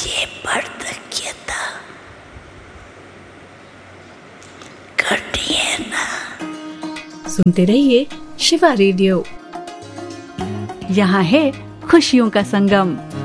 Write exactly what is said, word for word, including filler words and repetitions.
ये वार्धक्यता घटिए ना। सुनते रहिए शिवा रेडियो, यहाँ है खुशियों का संगम।